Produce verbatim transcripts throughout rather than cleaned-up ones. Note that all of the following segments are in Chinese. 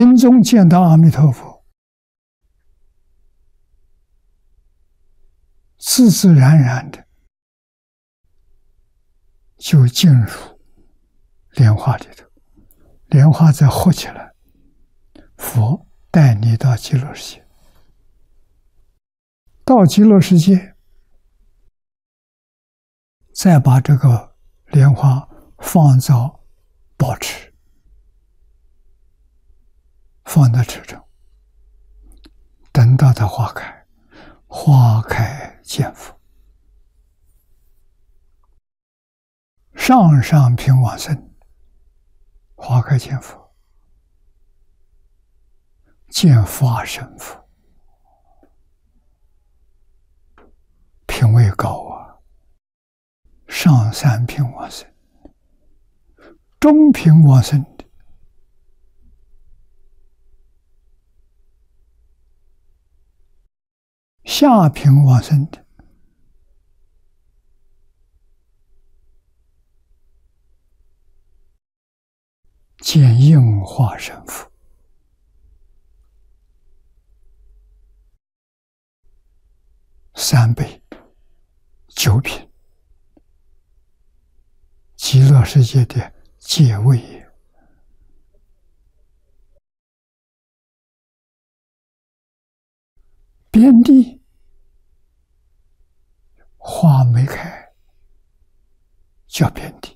临终见到阿弥陀佛，自自然然的就进入莲花里头，莲花再合起来，佛带你到极乐世界。到极乐世界，再把这个莲花放到宝池，放在池中，等到它花开，花开见佛，上上品往生，花开见佛，见法身佛，品位高啊！上三品往生，中品往生的，下品往生的，见应化身佛，三辈九品，极乐世界的界位也。边地花没开，叫边地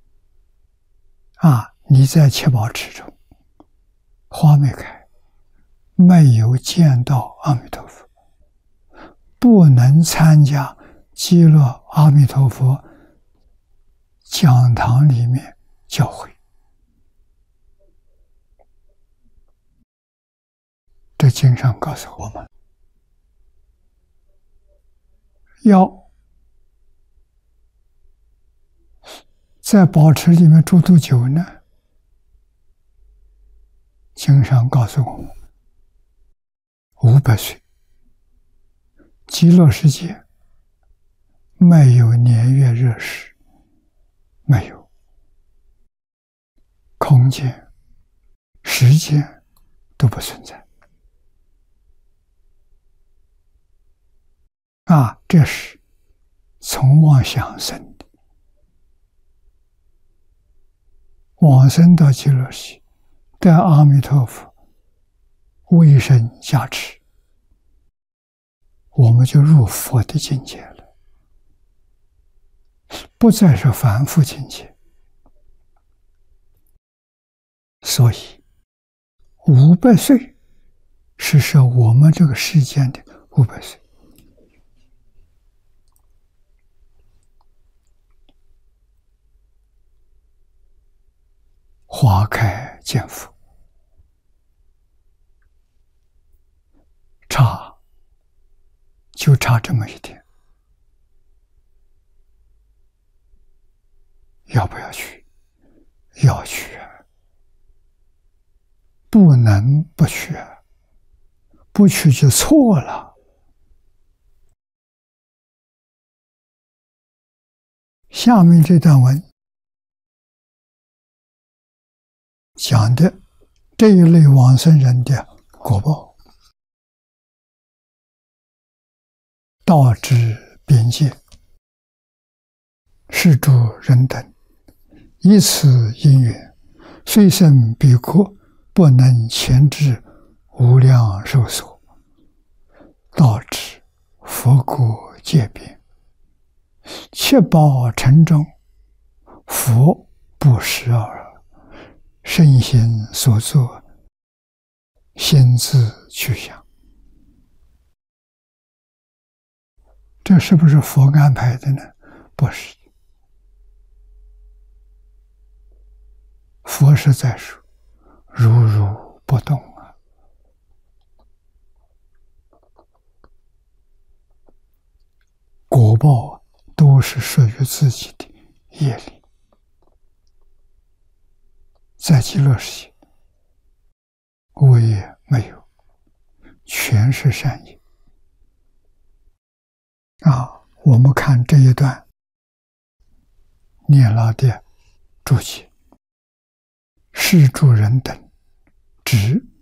啊！你在七宝池中，花没开，没有见到阿弥陀佛，不能参加极乐阿弥陀佛讲堂里面教诲。这经上告诉我们，要在宝池里面住多久呢？经上告诉我们，五百岁。极乐世界没有年月日时，没有空间、时间都不存在啊！这是从妄想生的，往生到极乐世界，得阿弥陀佛威神加持，我们就入佛的境界了，不再是凡夫境界。所以五百岁是说我们这个世间的五百岁。花开见佛，差就差这么一点，要不要去？要去啊！不能不去啊！不去就错了。下面这段文讲的这一类往生人的果报，道之边界，是诸人等以此因缘，虽生彼国，不能前至无量寿所，道之佛国界边，七宝城中，佛不识尔。身心所作，心自去想。这是不是佛安排的呢？不是。佛是在说，如如不动啊。果报都是属于自己的业力。在极乐世界，恶业没有，全是善业啊！我们看这一段念老的注解：是诸人等，指